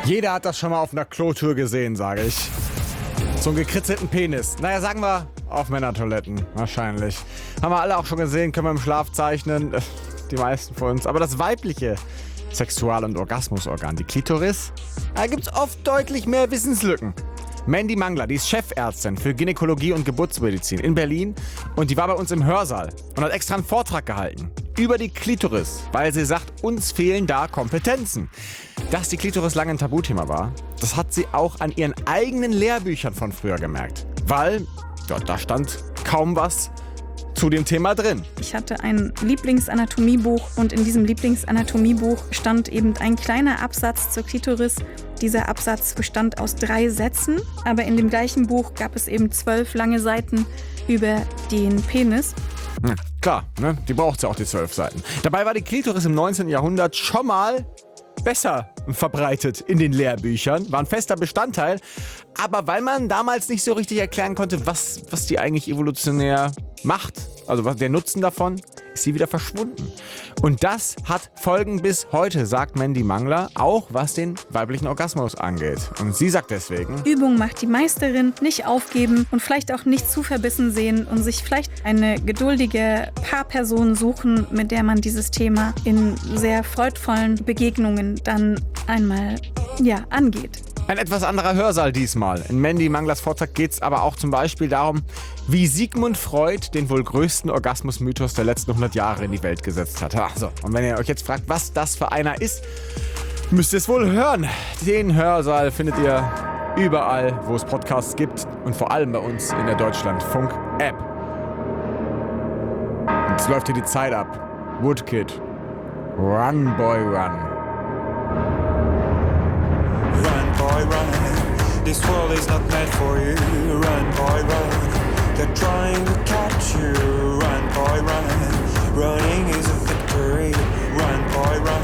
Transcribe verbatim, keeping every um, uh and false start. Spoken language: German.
Jeder hat das schon mal auf einer Klotour gesehen, sage ich. So einen gekritzelten Penis. Naja, sagen wir auf Männertoiletten, wahrscheinlich. Haben wir alle auch schon gesehen, können wir im Schlaf zeichnen. Die meisten von uns. Aber das weibliche Sexual- und Orgasmusorgan, die Klitoris, da gibt es oft deutlich mehr Wissenslücken. Mandy Mangler, die ist Chefärztin für Gynäkologie und Geburtsmedizin in Berlin und die war bei uns im Hörsaal und hat extra einen Vortrag gehalten über die Klitoris, weil sie sagt, uns fehlen da Kompetenzen. Dass die Klitoris lange ein Tabuthema war, das hat sie auch an ihren eigenen Lehrbüchern von früher gemerkt, weil ja, da stand kaum was zu dem Thema drin. Ich hatte ein Lieblingsanatomiebuch und in diesem Lieblingsanatomiebuch stand eben ein kleiner Absatz zur Klitoris. Dieser Absatz bestand aus drei Sätzen, aber in dem gleichen Buch gab es eben zwölf lange Seiten über den Penis. Hm, klar, ne? Die braucht ja auch die zwölf Seiten. Dabei war die Klitoris im neunzehnten Jahrhundert schon mal besser verbreitet in den Lehrbüchern, war ein fester Bestandteil. Aber weil man damals nicht so richtig erklären konnte, was, was die eigentlich evolutionär macht, also was der Nutzen davon, ist sie wieder verschwunden. Und das hat Folgen bis heute, sagt Mandy Mangler, auch was den weiblichen Orgasmus angeht. Und sie sagt deswegen: Übung macht die Meisterin, nicht aufgeben und vielleicht auch nicht zu verbissen sehen und sich vielleicht eine geduldige Paarperson suchen, mit der man dieses Thema in sehr freudvollen Begegnungen dann einmal, ja, angeht. Ein etwas anderer Hörsaal diesmal. In Mandy Manglers Vortrag geht es aber auch zum Beispiel darum, wie Sigmund Freud den wohl größten Orgasmusmythos der letzten hundert Jahre in die Welt gesetzt hat. Also, und wenn ihr euch jetzt fragt, was das für einer ist, müsst ihr es wohl hören. Den Hörsaal findet ihr überall, wo es Podcasts gibt und vor allem bei uns in der Deutschlandfunk-App. Und jetzt läuft hier die Zeit ab. Woodkid. Run, Boy, Run. Run, boy, run. This world is not meant for you. Run, boy, run.